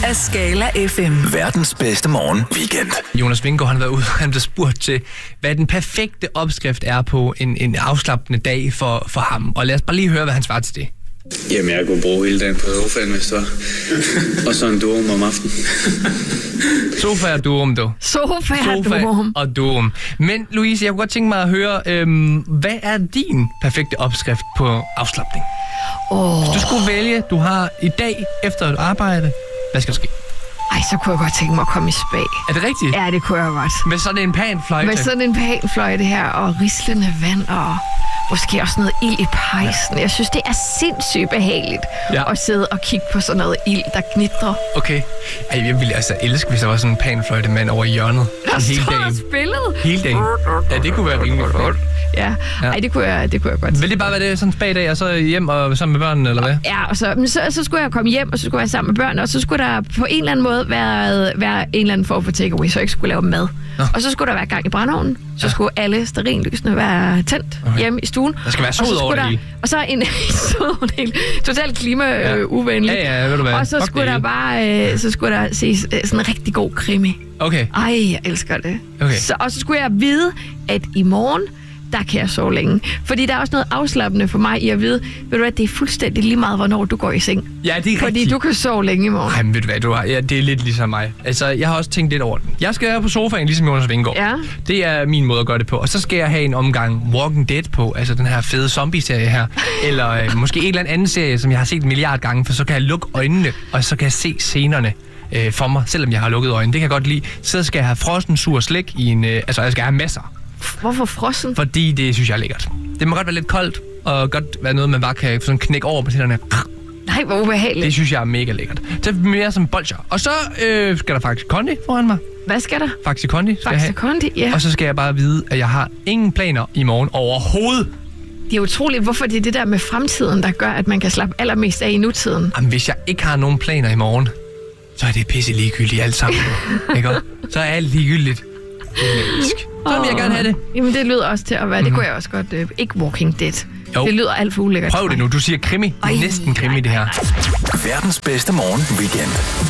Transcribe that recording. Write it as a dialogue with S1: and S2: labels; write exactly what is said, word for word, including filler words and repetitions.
S1: af Skala F M.
S2: Verdens bedste morgen weekend.
S3: Jonas Vingegaard, han har været ude, han blev spurgt til, hvad den perfekte opskrift er på en, en afslappende dag for, for ham. Og lad os bare lige høre, hvad han svarer til det.
S4: Jamen, jeg kunne bruge hele dagen på sofaen, hvis det var. Og så en durum om aftenen.
S3: Sofa og durum, du.
S5: Sofa, Sofa og durum.
S3: og durum. Men Louise, jeg kunne godt tænke mig at høre, øhm, hvad er din perfekte opskrift på afslapning?
S5: Oh.
S3: Hvis du skulle vælge, du har i dag efter et arbejde, hvad skal der ske?
S5: Ej, så kunne jeg godt tænke mig at komme i spa.
S3: Er det rigtigt?
S5: Ja, det kunne jeg godt.
S3: Med sådan en panfløjte?
S5: Med sådan en panfløjte her, og rislende vand, og måske også noget ild i pejsen. Jeg synes, det er sindssygt behageligt ja. at sidde og kigge på sådan noget ild, der gnitrer.
S3: Okay. Ej, jeg ville altså elske, hvis der var sådan en panfløjtemand over i hjørnet.
S5: Der
S3: hele
S5: står
S3: dagen.
S5: spillet.
S3: Hele dagen. Ja, det kunne være rimelig godt.
S5: Ja, ja. Ej, det kunne jeg, det kunne jeg godt.
S3: Vil det bare være det sådan en spa-dag, og så hjem og sammen med børnene, eller hvad?
S5: Ja, og så, men så, så skulle jeg komme hjem, og så skulle jeg sammen med børnene, og så skulle der på en eller anden måde være, være en eller anden form for takeaway, så jeg ikke skulle lave mad. Nå. Og så skulle der være gang i brændeovnen. Så ja. skulle alle stearinlysene være tændt okay. hjemme i stuen.
S3: Der skal være sod over det hele.
S5: Og så en sod over det hele. Totalt klimauvenligt.
S3: Ja. ja, ja, ved du hvad.
S5: Og så
S3: Fuck
S5: skulle der
S3: det.
S5: bare øh, så skulle der ses sådan en rigtig god krimi.
S3: Okay.
S5: Ej, jeg elsker det.
S3: Okay.
S5: Så, og så skulle jeg vide, at i morgen, der kan jeg sove længe. Fordi der er også noget afslappende for mig i at vide, ved du hvad, det er fuldstændig lige meget, hvornår du går i seng.
S3: Ja, det er
S5: Fordi
S3: rigtigt.
S5: du kan sove længe i morgen.
S3: Ej, men ved du hvad, du har, ja, det er lidt ligesom mig. Altså, jeg har også tænkt lidt over den. Jeg skal være på sofaen, ligesom Jonas Vingegaard.
S5: Ja.
S3: Det er min måde at gøre det på. Og så skal jeg have en omgang Walking Dead på, altså den her fede zombie-serie her. Eller øh, måske en eller anden serie, som jeg har set en milliard gange, for så kan jeg lukke øjnene, og så kan jeg se scenerne øh, for mig, selvom jeg har lukket øjnene. Det kan jeg godt lide. Så skal jeg have frossen sur slik i en... Øh, altså, jeg skal have masser.
S5: Hvorfor frossen?
S3: Fordi det synes jeg er lækkert. Det må godt være lidt koldt, og godt være noget, man bare kan sådan knække over på tænderne.
S5: Nej, hvor ubehageligt.
S3: Det synes jeg er mega lækkert. Det er mere som bolcher. Og så øh, skal der faktisk kondi foran mig.
S5: Hvad skal der?
S3: Faxi kondi skal
S5: Faxi kondi, ja.
S3: Og så skal jeg bare vide, at jeg har ingen planer i morgen overhovedet.
S5: Det er utroligt, hvorfor det er det der med fremtiden, der gør, at man kan slappe allermest af i nutiden.
S3: Jamen, hvis jeg ikke har nogen planer i morgen, så er det pisse ligegyldigt alt sammen. Ikke? Så er alt ligegyldigt. Så vil jeg gerne have det.
S5: Jamen, det lyder også til at være. Mm-hmm. Det kunne jeg også godt. Øh, ikke Walking Dead. Jo. Det lyder alt for ulækkert.
S3: Prøv det nu. Du siger krimi. Det er næsten krimi, det her.
S2: Verdens bedste morgen weekend.